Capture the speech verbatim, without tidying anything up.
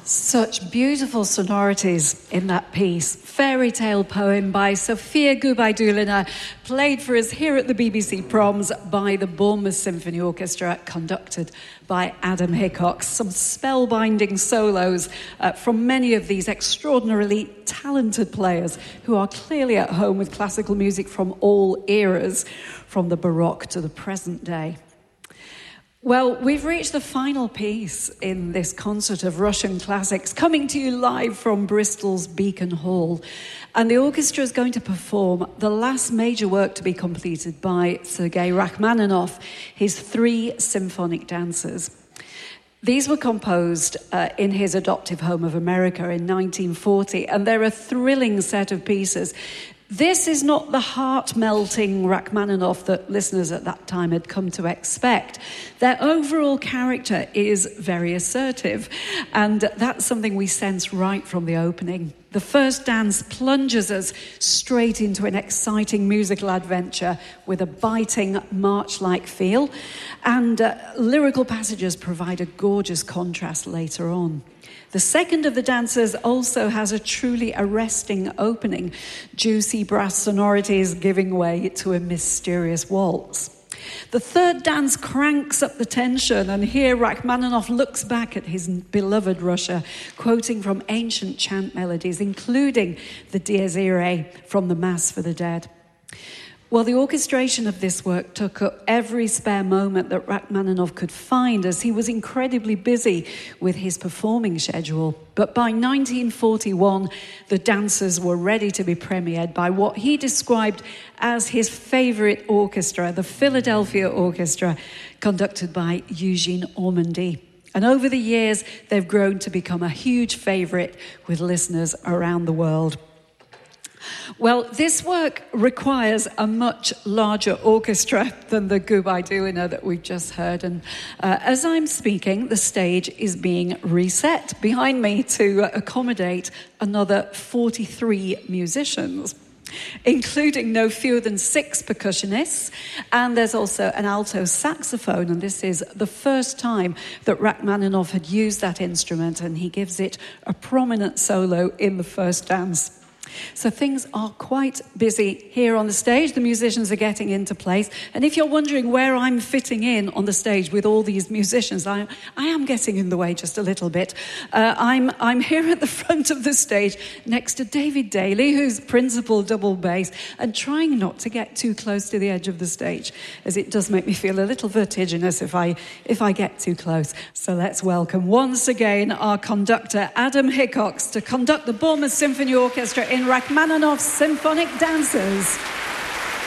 Such beautiful sonorities in that piece. Fairy tale poem by Sofia Gubaidulina, played for us here at the B B C Proms by the Bournemouth Symphony Orchestra, conducted by Adam Hickox. Some spellbinding solos uh, from many of these extraordinarily talented players who are clearly at home with classical music from all eras, from the Baroque to the present day. Well, we've reached the final piece in this concert of Russian classics, coming to you live from Bristol's Beacon Hall. And the orchestra is going to perform the last major work to be completed by Sergei Rachmaninoff, his three symphonic dances. These were composed uh, in his adoptive home of America in nineteen forty, and they're a thrilling set of pieces. This is not the heart-melting Rachmaninoff that listeners at that time had come to expect. Their overall character is very assertive, and that's something we sense right from the opening. The first dance plunges us straight into an exciting musical adventure with a biting march-like feel, and uh, lyrical passages provide a gorgeous contrast later on. The second of the dances also has a truly arresting opening, juicy brass sonorities giving way to a mysterious waltz. The third dance cranks up the tension, and here Rachmaninoff looks back at his beloved Russia, quoting from ancient chant melodies, including the Dies Irae from the Mass for the Dead. Well, the orchestration of this work took up every spare moment that Rachmaninoff could find, as he was incredibly busy with his performing schedule. But by nineteen forty-one, the dances were ready to be premiered by what he described as his favorite orchestra, the Philadelphia Orchestra, conducted by Eugene Ormandy. And over the years, they've grown to become a huge favorite with listeners around the world. Well, this work requires a much larger orchestra than the Gubaidulina that we've just heard. And uh, as I'm speaking, the stage is being reset behind me to uh, accommodate another forty-three musicians, including no fewer than six percussionists. And there's also an alto saxophone. And this is the first time that Rachmaninoff had used that instrument, and he gives it a prominent solo in the first dance. So things are quite busy here on the stage. The musicians are getting into place. And if you're wondering where I'm fitting in on the stage with all these musicians, I, I am getting in the way just a little bit. Uh, I'm, I'm here at the front of the stage next to David Daly, who's principal double bass, and trying not to get too close to the edge of the stage, as it does make me feel a little vertiginous if I, if I get too close. So let's welcome once again our conductor, Adam Hickox, to conduct the Bournemouth Symphony Orchestra in Rachmaninoff's Symphonic Dances.